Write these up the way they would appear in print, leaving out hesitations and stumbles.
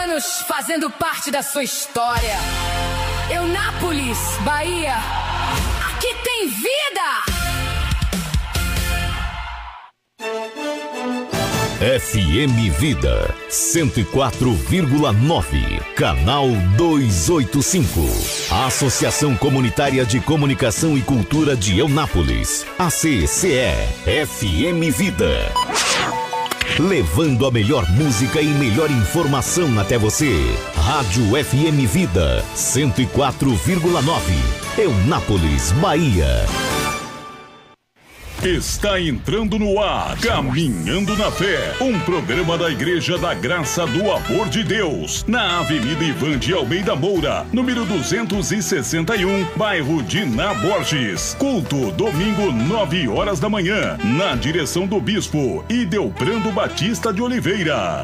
anos fazendo parte da sua história. Eunápolis, Bahia, aqui tem vida! FM Vida 104,9, canal 285. A Associação Comunitária de Comunicação e Cultura de Eunápolis, ACCE, FM Vida. Levando a melhor música e melhor informação até você. Rádio FM Vida 104,9, Eunápolis, Bahia. Está entrando no ar Caminhando na Fé, um programa da Igreja da Graça do Amor de Deus, na Avenida Ivan de Almeida Moura, número 261, bairro Diná Borges. Culto, domingo, 9 horas da manhã, na direção do Bispo Idelbrando Batista de Oliveira.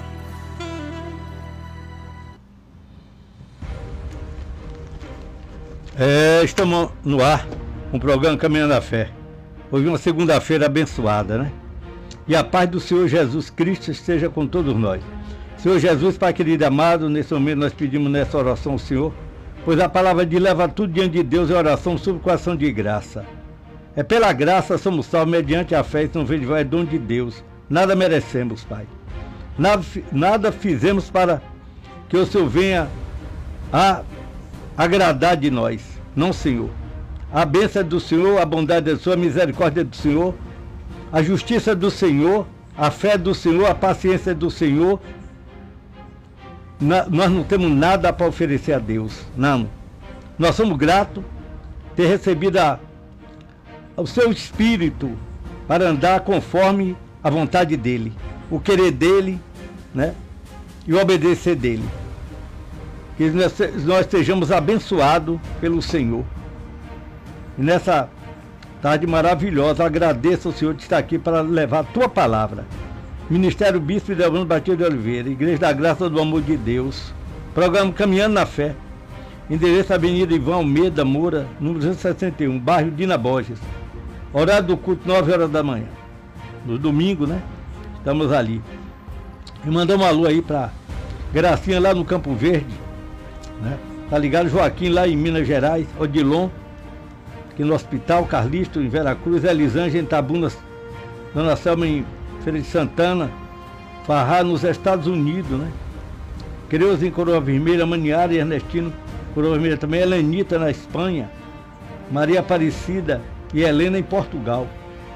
Estamos no ar, um programa Caminhando na Fé. Hoje uma segunda-feira abençoada, né? E a paz do Senhor Jesus Cristo esteja com todos nós. Senhor Jesus, Pai querido e amado, nesse momento nós pedimos nessa oração ao Senhor, pois a palavra de leva tudo diante de Deus é oração sobre o coração de graça. É pela graça somos salvos mediante a fé, e não vem de vai dom de Deus. Nada merecemos, Pai. Nada fizemos para que o Senhor venha a agradar de nós. Não, Senhor. A bênção do Senhor, a bondade do Senhor, a misericórdia do Senhor, a justiça do Senhor, a fé do Senhor, a paciência do Senhor. Nós não temos nada para oferecer a Deus, não. Nós somos gratos ter recebido o seu Espírito para andar conforme a vontade dEle, o querer dEle, né? E o obedecer dEle. Que nós sejamos abençoados pelo Senhor. E nessa tarde maravilhosa, agradeço ao Senhor de estar aqui para levar a tua palavra. Ministério Bispo Idelbrando Batista de Oliveira, Igreja da Graça do Amor de Deus, programa Caminhando na Fé, endereço Avenida Ivan Almeida Moura, número 261, bairro Diná Borges. Horário do culto, 9 horas da manhã. No domingo, né? Estamos ali. E mandamos uma alô aí para Gracinha lá no Campo Verde, né? Tá ligado? Joaquim lá em Minas Gerais, Odilon aqui no Hospital, Carlisto em Veracruz, Elisângela em Tabunas, Dona Selma em Feira de Santana, Farrá nos Estados Unidos, né? Creuza em Coroa Vermelha, Maniara e Ernestino, Coroa Vermelha também, Helenita na Espanha, Maria Aparecida e Helena em Portugal.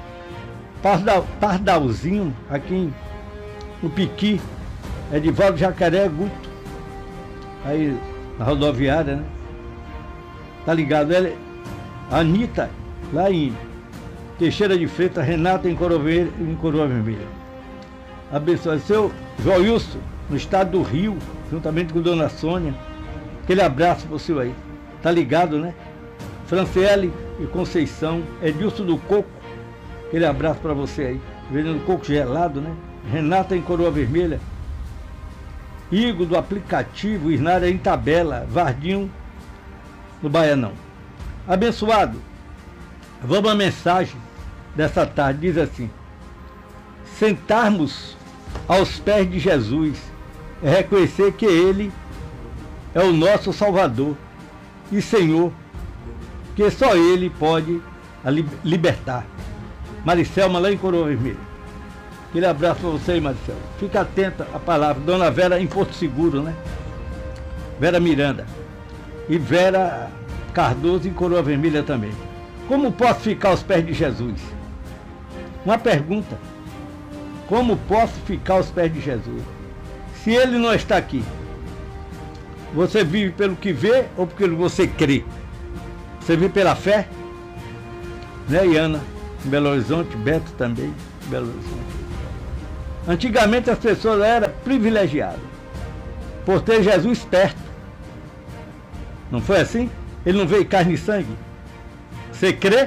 Pardalzinho, aqui no Piqui, Edivaldo Jacaré Guto, aí na rodoviária, né? Tá ligado? Anitta, lá em Teixeira de Freitas, Renata em Coroa Vermelha. Abençoe seu Joilson, no estado do Rio, juntamente com Dona Sônia. Aquele abraço para o senhor aí. Tá ligado, né? Franciele e Conceição, Edilson do Coco, aquele abraço para você aí. Vendendo coco gelado, né? Renata em Coroa Vermelha. Igor do aplicativo, Isnária em Tabela, Vardinho no Baianão. Abençoado, vamos à mensagem dessa tarde, diz assim: sentarmos aos pés de Jesus é reconhecer que Ele é o nosso Salvador e Senhor, que só Ele pode libertar. Maricelma lá em Coroa Vermelha. Aquele abraço para você aí, Maricelma. Fica atenta à palavra. Dona Vera em Porto Seguro, né? Vera Miranda. E Vera Cardoso em Coroa Vermelha também. Como posso ficar aos pés de Jesus? Uma pergunta. Como posso ficar aos pés de Jesus? Se Ele não está aqui, você vive pelo que vê ou pelo que você crê? Você vive pela fé? Né, Iana? Em Belo Horizonte, Beto também, em Belo Horizonte. Antigamente as pessoas eram privilegiadas por ter Jesus perto. Não foi assim? Ele não veio carne e sangue. Você crê?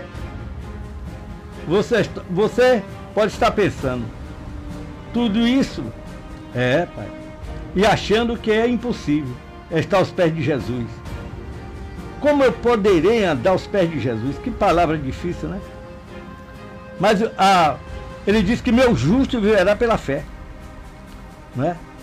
Você pode estar pensando, tudo isso pai, e achando que é impossível estar aos pés de Jesus. Como eu poderei andar aos pés de Jesus? Que palavra difícil, né? Mas ele diz que meu justo viverá pela fé, né?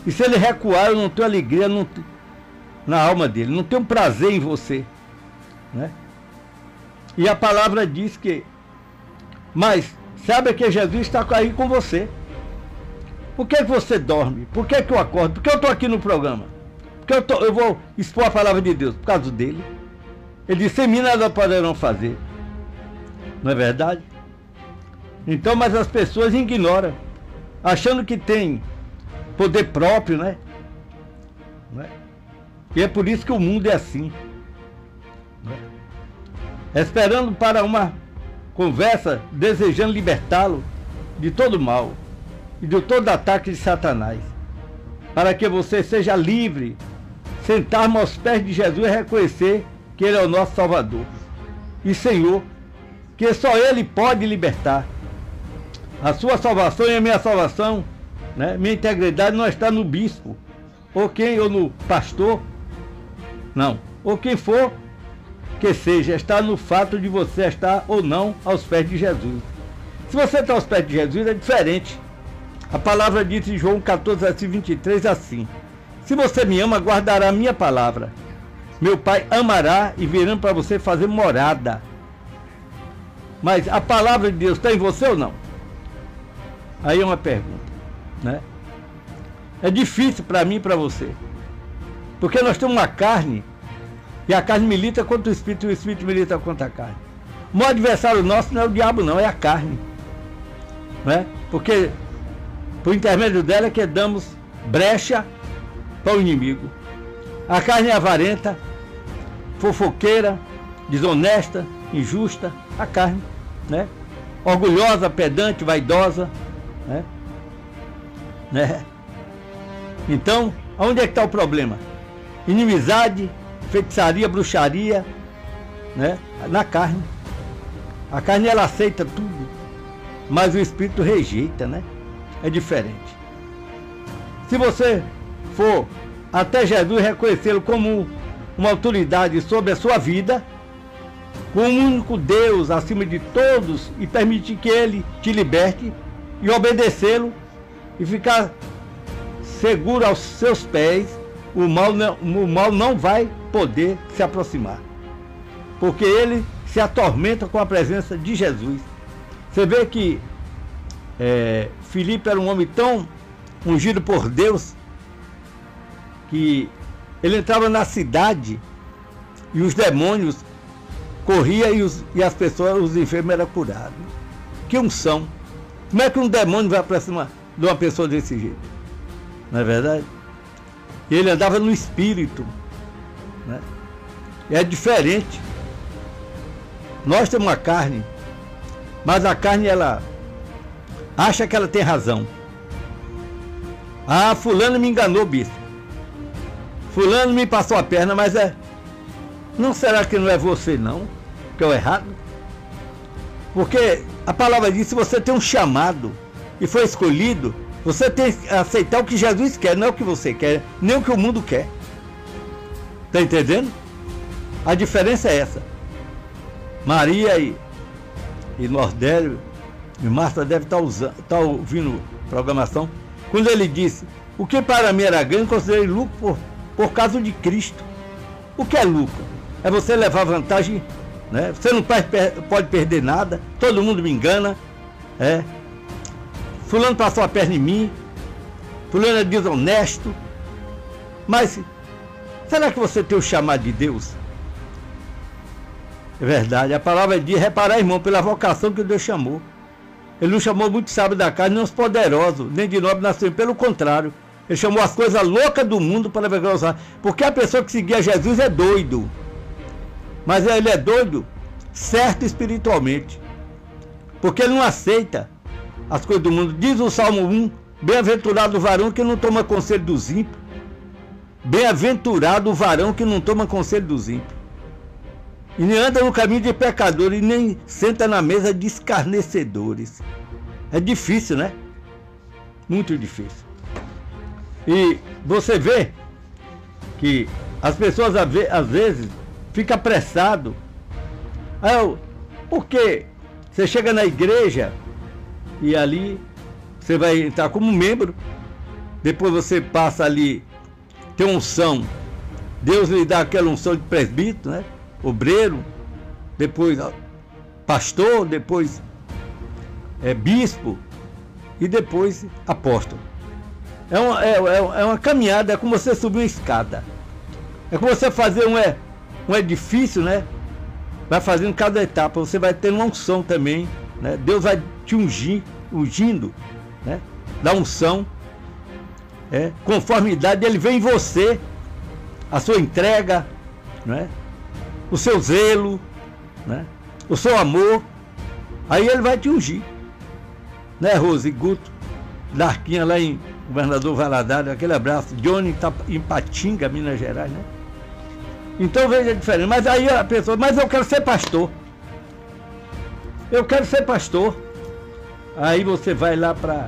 E se ele recuar, eu não tenho alegria na alma dele, não tenho prazer em você, né? E a palavra diz que, mas sabe que Jesus está aí com você. Por que você dorme? Por que eu acordo? Por que eu estou aqui no programa? Porque eu vou expor a palavra de Deus por causa dele. Ele disse, sem mim nada poderão fazer. Não é verdade? Então, mas as pessoas ignoram, achando que tem poder próprio, né? Não é? E é por isso que o mundo é assim. Não é? Esperando para uma conversa, desejando libertá-lo de todo mal e de todo ataque de Satanás, para que você seja livre, sentar-me aos pés de Jesus e reconhecer que Ele é o nosso Salvador e Senhor, que só Ele pode libertar. A sua salvação e a minha salvação, né? Minha integridade não está no bispo, ou no pastor, não, ou quem for que seja, está no fato de você estar ou não aos pés de Jesus. Se você está aos pés de Jesus, é diferente. A palavra diz em João 14, versículo 23 assim: se você me ama, guardará a minha palavra. Meu Pai amará e virão para você fazer morada. Mas a palavra de Deus está em você ou não? Aí é uma pergunta, né? É difícil para mim e para você, porque nós temos uma carne, e a carne milita contra o Espírito, e o Espírito milita contra a carne. O maior adversário nosso não é o diabo, não, é a carne, né? Porque por intermédio dela é que damos brecha para o inimigo. A carne é avarenta, fofoqueira, desonesta, injusta, a carne, né? Orgulhosa, pedante, vaidosa, né? Então, onde é que está o problema? Inimizade, feitiçaria, bruxaria, né? Na carne. A carne, ela aceita tudo, mas o Espírito rejeita, né? É diferente. Se você for até Jesus e reconhecê-lo como uma autoridade sobre a sua vida, com um único Deus acima de todos, e permitir que Ele te liberte, e obedecê-lo, e ficar seguro aos seus pés, o mal não vai poder se aproximar, porque ele se atormenta com a presença de Jesus. Você vê que Filipe era um homem tão ungido por Deus, que ele entrava na cidade e os demônios corriam e as pessoas, os enfermos eram curados. Que unção! Como é que um demônio vai aproximar de uma pessoa desse jeito? Não é verdade? Ele andava no Espírito, né? É diferente. Nós temos uma carne, mas a carne, ela acha que ela tem razão. Ah, fulano me enganou, bispo. Fulano me passou a perna, mas não será que não é você não, que é o errado? Porque a palavra diz, se você tem um chamado e foi escolhido, você tem que aceitar o que Jesus quer, não é o que você quer, nem o que o mundo quer. Está entendendo? A diferença é essa. Maria e Nordélio e Marta devem estar ouvindo a programação. Quando ele disse, o que para mim era ganho, considerei lucro por causa de Cristo. O que é lucro? É você levar vantagem, né? Você não pode perder nada, todo mundo me engana, fulano passou a perna em mim, fulano é desonesto. Mas será que você tem o chamado de Deus? É verdade, a palavra diz, reparar, irmão, pela vocação que Deus chamou. Ele não chamou muito sábio da carne, nem os poderosos, nem de nobre nascimento, pelo contrário. Ele chamou as coisas loucas do mundo para vergonhar. Porque a pessoa que seguia Jesus é doido. Mas ele é doido, certo, espiritualmente. Porque ele não aceita as coisas do mundo. Diz o Salmo 1, bem-aventurado o varão que não toma conselho dos ímpios. Bem-aventurado o varão que não toma conselho dos ímpios. E nem anda no caminho de pecadores, e nem senta na mesa de escarnecedores. É difícil, né? Muito difícil. E você vê que as pessoas às vezes ficam apressadas. Porque você chega na igreja e ali você vai entrar como membro, depois você passa ali, tem unção, Deus lhe dá aquela unção de presbítero, né? Obreiro, depois pastor, depois bispo e depois apóstolo. É uma caminhada, é como você subir uma escada. É como você fazer um edifício, né? Vai fazendo cada etapa, você vai ter uma unção também, né? Deus vai te ungindo, né? Da unção, conformidade, ele vem em você, a sua entrega, né? O seu zelo, né? O seu amor, aí ele vai te ungir, né, Rose e Guto, Larquinha lá em Governador Valadares, aquele abraço, Johnny tá em Patinga, Minas Gerais, né? Então veja a diferença. Mas aí a pessoa, mas eu quero ser pastor. Eu quero ser pastor. Aí você vai lá para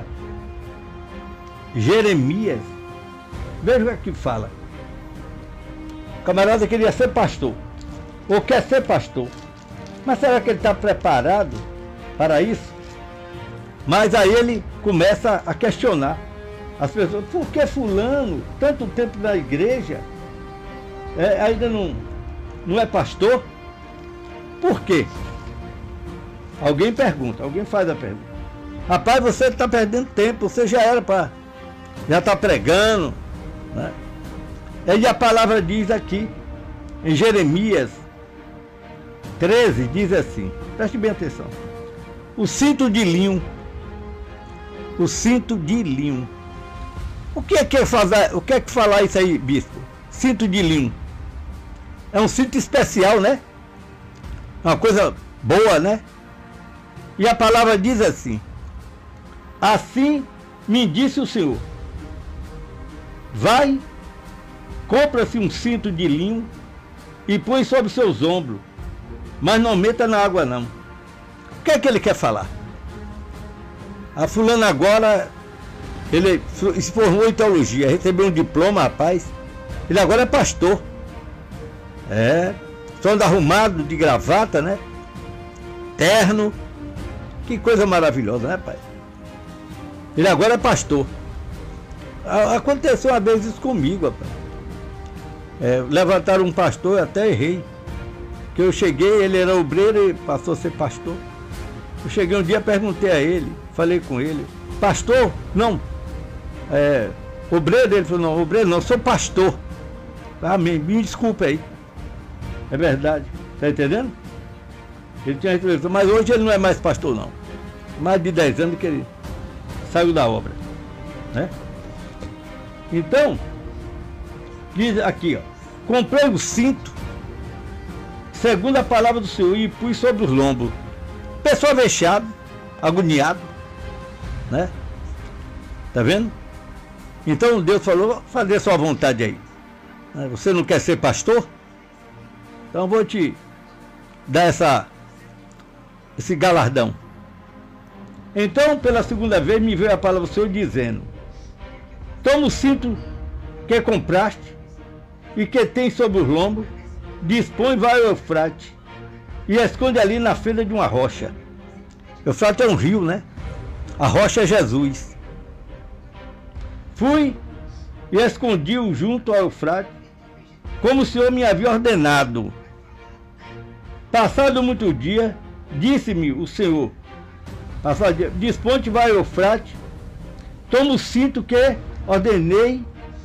Jeremias. Veja o que fala. O camarada queria ser pastor. Ou quer ser pastor. Mas será que ele está preparado para isso? Mas aí ele começa a questionar as pessoas. Por que fulano, tanto tempo na igreja, ainda não é pastor? Por quê? Alguém pergunta, alguém faz a pergunta. Rapaz, você está perdendo tempo, você já está pregando, né? E a palavra diz aqui, em Jeremias 13, diz assim, preste bem atenção. O cinto de linho. O cinto de linho. O que é que falar isso aí, bispo? Cinto de linho. É um cinto especial, né? Uma coisa boa, né? E a palavra diz assim: assim me disse o Senhor, vai, compra-se um cinto de linho e põe sobre seus ombros, mas não meta na água não. O que é que ele quer falar? A fulana agora, ele se formou em teologia, recebeu um diploma, rapaz. Ele agora é pastor. Todo arrumado, de gravata, né? Terno. Que coisa maravilhosa, né, pai? Ele agora é pastor. Aconteceu uma vez isso comigo, rapaz. Levantaram um pastor, eu até errei. Que eu cheguei, ele era obreiro e passou a ser pastor. Eu cheguei um dia, perguntei a ele, falei com ele, pastor? Não. Obreiro? Ele falou, não, obreiro não, sou pastor. Amém, me desculpe aí. É verdade, tá entendendo? Ele tinha reflexão, mas hoje ele não é mais pastor não. Mais de 10 anos que ele saiu da obra, né? Então, diz aqui, ó, comprei o cinto, segundo a palavra do Senhor, e pus sobre os lombos. Pessoa vexada, agoniado, né? Tá vendo? Então Deus falou, fazer sua vontade aí. Você não quer ser pastor? Então vou te dar esse galardão. Então, pela segunda vez, me veio a palavra do Senhor dizendo: toma o cinto que compraste e que tem sobre os lombos, dispõe, vai ao Eufrate e esconde ali na fenda de uma rocha. Eufrate é um rio, né? A rocha é Jesus. Fui e escondi-o junto ao Eufrate, como o Senhor me havia ordenado. Passado muito dia, disse-me o Senhor: dispõe-te, vai ao Eufrate, toma o cinto que ordenei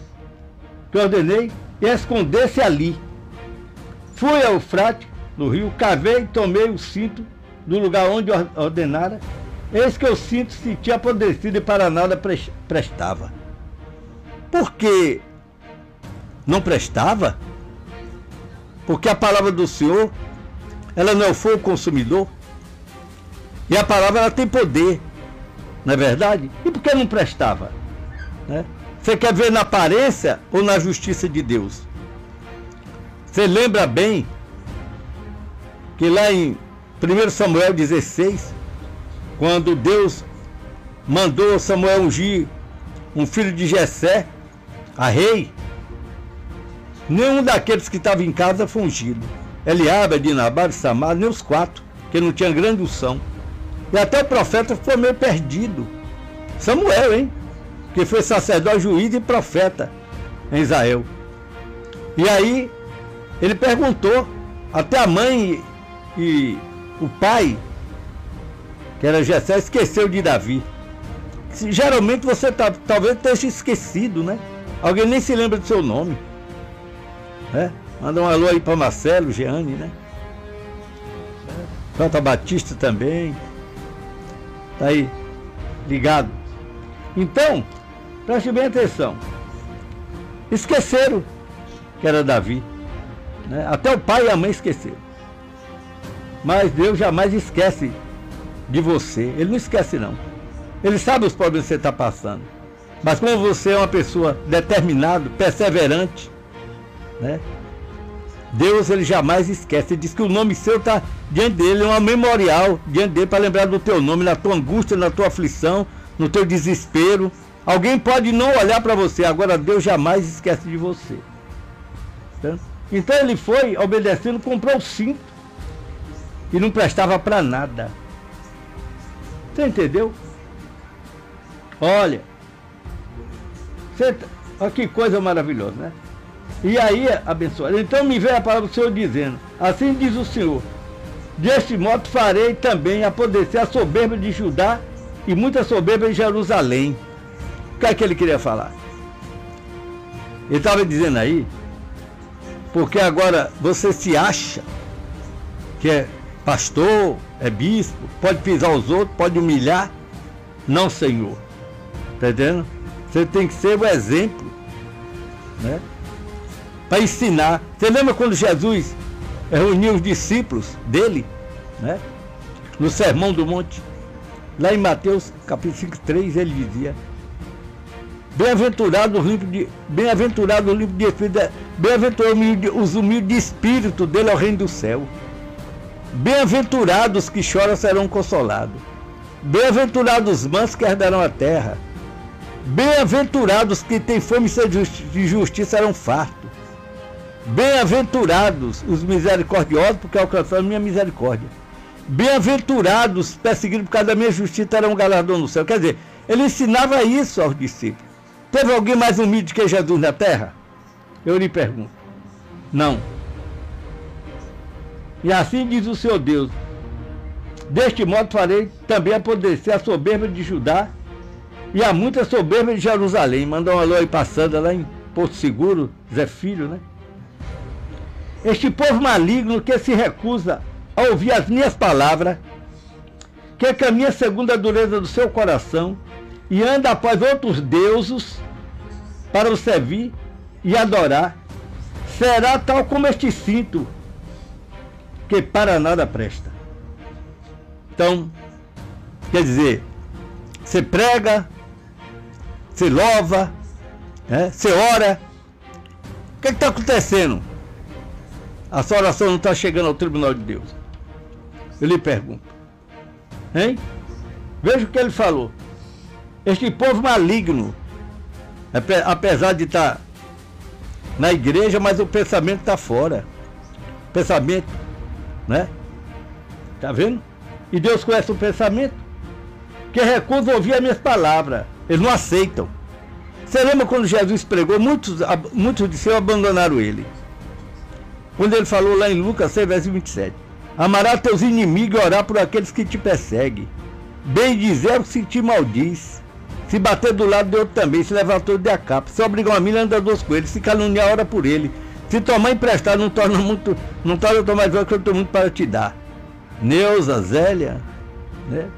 e esconder-se ali. Fui ao Eufrate, no rio, cavei e tomei o cinto do lugar onde ordenara. Eis que o cinto se tinha apodrecido e para nada prestava. Por que não prestava? Porque a palavra do Senhor, ela não é o fogo consumidor. E a palavra, ela tem poder, não é verdade? E por que não prestava? Né? Você quer ver na aparência ou na justiça de Deus? Você lembra bem que lá em 1 Samuel 16, quando Deus mandou Samuel ungir um filho de Jessé a rei, nenhum daqueles que estavam em casa foi ungido. Eliabe, Adinabá, Samar, nem os 4, que não tinham grande unção. E até o profeta foi meio perdido. Samuel, hein? que foi sacerdote, juiz e profeta em Israel. E aí ele perguntou, até a mãe e o pai, que era Jessé, esqueceu de Davi. Geralmente você talvez esteja esquecido, né? Alguém nem se lembra do seu nome, né? Manda um alô aí para Marcelo, Jeane, né? Canta Batista também. Tá aí, ligado. Então, preste bem atenção. Esqueceram que era Davi, né? Até o pai e a mãe esqueceram. Mas Deus jamais esquece de você. Ele não esquece, não. Ele sabe os problemas que você está passando. Mas como você é uma pessoa determinada, perseverante, né? Deus, ele jamais esquece. Ele diz que o nome seu está diante dele, é uma memorial diante dele para lembrar do teu nome, na tua angústia, na tua aflição, no teu desespero. Alguém pode não olhar para você, agora Deus jamais esquece de você. Então ele foi obedecendo, comprou o cinto e não prestava para nada. Você entendeu? Olha, olha que coisa maravilhosa, né? E aí, abençoado. Então me veio a palavra do Senhor dizendo, assim diz o Senhor, deste modo farei também apodrecer a soberba de Judá e muita soberba em Jerusalém. O que é que ele queria falar? Ele estava dizendo aí, porque agora você se acha que é pastor, é bispo, pode pisar os outros, pode humilhar. Não, Senhor. Está entendendo? Você tem que ser o exemplo, né? Para ensinar. Você lembra quando Jesus reuniu os discípulos dele, né? No Sermão do Monte? Lá em Mateus capítulo 5:3 ele dizia: bem-aventurado o limpo de espírito, bem-aventurados os humildes de espírito, dele é o reino do céu. Bem-aventurados que choram serão consolados. Bem-aventurados os mansos que herdarão a terra. Bem-aventurados que têm fome de justiça serão fartos. Bem-aventurados os misericordiosos, porque alcançaram minha misericórdia. Bem-aventurados perseguidos por causa da minha justiça terão um galardão no céu. Quer dizer, ele ensinava isso aos discípulos. Teve alguém mais humilde que Jesus na terra? Eu lhe pergunto. Não. E assim diz o Senhor Deus: deste modo farei também apodrecer a soberba de Judá e a muita soberba de Jerusalém. Mandou um alô aí passando lá em Porto Seguro, Zé Filho, né? Este povo maligno que se recusa a ouvir as minhas palavras, que caminha segundo a dureza do seu coração e anda após outros deuses para o servir e adorar, será tal como este cinto, que para nada presta. Então, quer dizer, você prega, você louva, né? Você ora. O que está acontecendo? A sua oração não está chegando ao tribunal de Deus. Eu lhe pergunto. Hein? Veja o que ele falou. Este povo maligno, apesar de estar na igreja, mas o pensamento está fora. Pensamento, né? Tá vendo? E Deus conhece o pensamento. Que recusa ouvir as minhas palavras. Eles não aceitam. Você lembra quando Jesus pregou? Muitos de seus abandonaram ele. Quando ele falou lá em Lucas 6, verso 27. Amará teus inimigos e orar por aqueles que te perseguem. Bem dizer se te maldiz. Se bater do lado de outro também, se levantou de a capa. Se obrigar uma milha, anda dois com ele. Se caluniar, ora por ele. Se tomar emprestado, não torna eu tomar mais que eu tenho muito para te dar. Neuza, Zélia, né?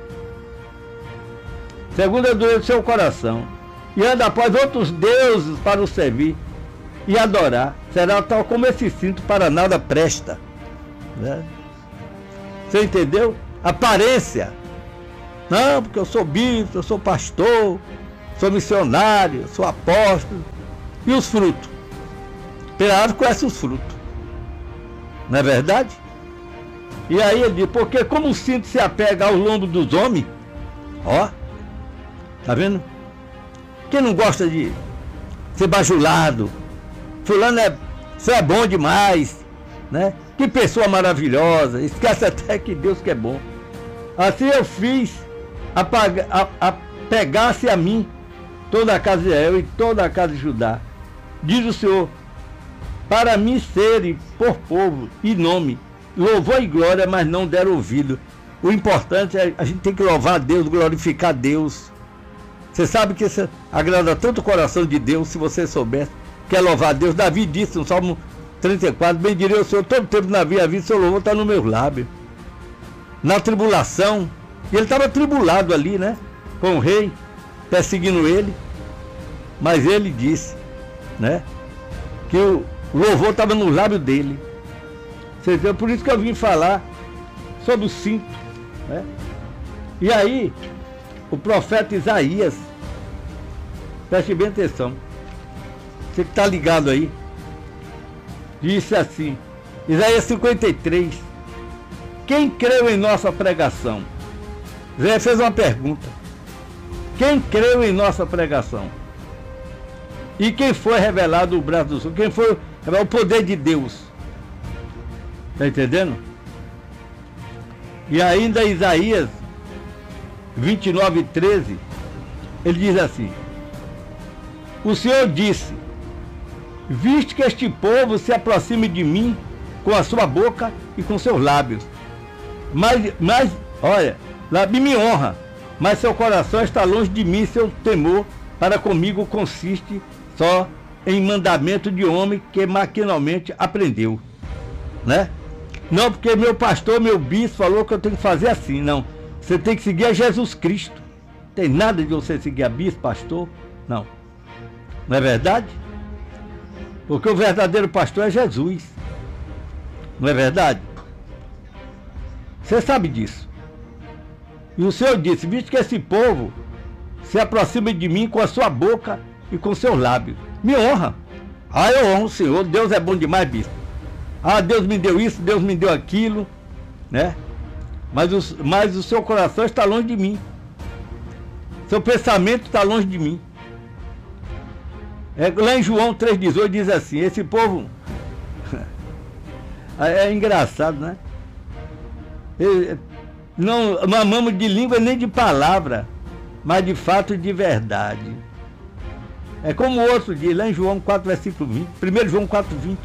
Segundo a dureza do seu coração, e anda após outros deuses para o servir e adorar, será tal como esse cinto para nada presta, né? Você entendeu? Aparência. Não, porque eu sou bispo, eu sou pastor, sou missionário, sou apóstolo. E os frutos? Pela árvore conhece os frutos. Não é verdade? E aí ele diz, porque como o cinto se apega ao lombo dos homens, ó, tá vendo? Quem não gosta de ser bajulado? Fulano isso é bom demais, né? Que pessoa maravilhosa, esquece até que Deus que é bom. Assim eu fiz, apegasse a mim toda a casa de Israel e toda a casa de Judá. Diz o Senhor, para mim serem por povo e nome, louvor e glória, mas não deram ouvido. O importante é a gente tem que louvar a Deus, glorificar a Deus. Você sabe que isso agrada tanto o coração de Deus, se você soubesse, que é louvar a Deus. Davi disse no Salmo 34, bem diria o Senhor, todo tempo na minha vida, seu louvor está no meu lábio. Na tribulação, e ele estava tribulado ali, né? Com o rei, perseguindo ele. Mas ele disse, né? Que o louvor estava no lábio dele. Por isso que eu vim falar sobre o cinto, né? E aí, o profeta Isaías, preste bem atenção, você que está ligado aí, disse assim, Isaías 53, quem creu em nossa pregação? Isaías fez uma pergunta, quem creu em nossa pregação? E quem foi revelado o braço do Senhor? Quem foi o poder de Deus? Está entendendo? E ainda Isaías 29:13, ele diz assim, o Senhor disse, visto que este povo se aproxime de mim com a sua boca e com seus lábios, mas olha, lábio me honra, mas seu coração está longe de mim, seu temor para comigo consiste só em mandamento de homem que maquinalmente aprendeu, né? Não porque meu pastor, meu bispo falou que eu tenho que fazer assim, não. Você tem que seguir a Jesus Cristo. Tem nada de você seguir a bispo, pastor, não. Não é verdade? Porque o verdadeiro pastor é Jesus. Não é verdade? Você sabe disso. E o Senhor disse, visto que esse povo se aproxima de mim com a sua boca e com seus lábios, me honra. Ah, eu honro o Senhor, Deus é bom demais, bispo. Ah, Deus me deu isso, Deus me deu aquilo, né? Mas o seu coração está longe de mim. Seu pensamento está longe de mim. Lá em João 3,18 diz assim, esse povo é engraçado, né? Não amamos de língua nem de palavra, mas de fato e de verdade. É como o outro diz, lá em João 4, versículo 20, 1 João 4,20.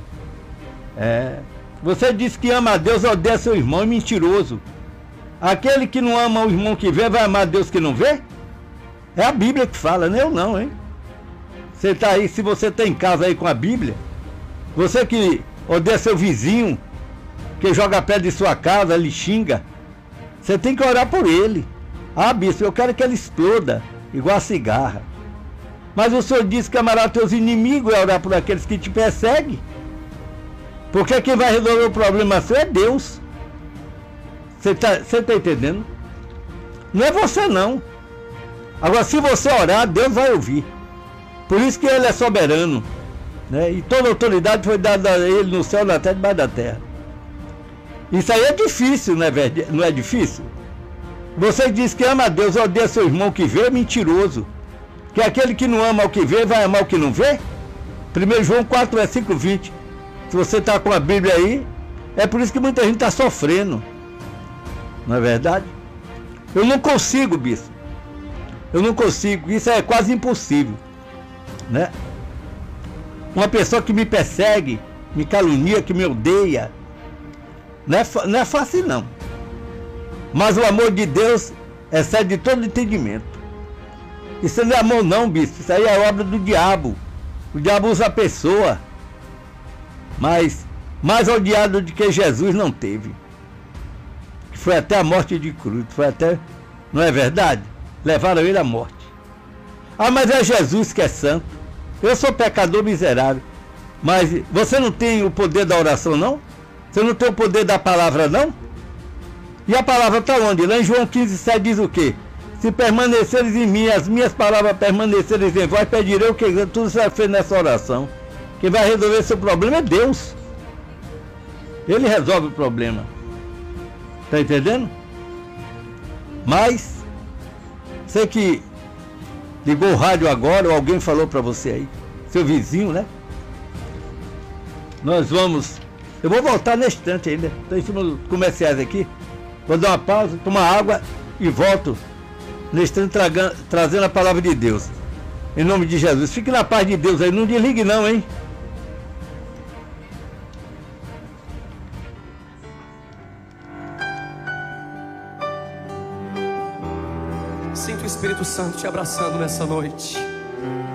Você diz que ama a Deus, odeia seu irmão, é mentiroso. Aquele que não ama o irmão que vê, vai amar a Deus que não vê? É a Bíblia que fala, não eu não, hein? Você está aí, se você está em casa aí com a Bíblia, você que odeia seu vizinho, que joga pedra de sua casa, lhe xinga, você tem que orar por ele. Ah, bispo, eu quero que ele exploda, igual a cigarra. Mas o Senhor disse que amará teus inimigos e orar por aqueles que te perseguem. Porque quem vai resolver o problema seu é Deus. Você tá entendendo? Não é você não. Agora, se você orar, Deus vai ouvir. Por isso que Ele é soberano, né? E toda autoridade foi dada a Ele no céu, na terra e debaixo da terra. Isso aí é difícil, não é difícil? Você diz que ama a Deus, odeia seu irmão que vê, é mentiroso. Que aquele que não ama o que vê, vai amar o que não vê? 1 João 4, versículo 20. Se você está com a Bíblia aí, é por isso que muita gente está sofrendo. Não é verdade? Eu não consigo, bispo. Eu não consigo. Isso é quase impossível, né? Uma pessoa que me persegue, me calunia, que me odeia, não é fácil não. Mas o amor de Deus excede todo entendimento. Isso não é amor não, bispo. Isso aí é obra do diabo. O diabo usa a pessoa. Mas mais odiado do que Jesus não teve. Que foi até a morte de cruz. Foi até, não é verdade? Levaram ele à morte. Ah, mas é Jesus que é santo. Eu sou pecador miserável. Mas você não tem o poder da oração, não? Você não tem o poder da palavra, não? E a palavra está onde? Lá em João 15,7 diz o quê? Se permaneceres em mim, as minhas palavras permaneceres em vós, pedirei o que tudo será feito nessa oração. Quem vai resolver seu problema é Deus. Ele resolve o problema. Está entendendo? Mas, sei que ligou o rádio agora, ou alguém falou para você aí, seu vizinho, né? Nós vamos... Eu vou voltar nesse instante ainda. Estou em cima dos comerciais aqui. Vou dar uma pausa, tomar água e volto nesse instante trazendo a palavra de Deus. Em nome de Jesus. Fique na paz de Deus aí. Não desligue não, hein? Sinto o Espírito Santo te abraçando nessa noite.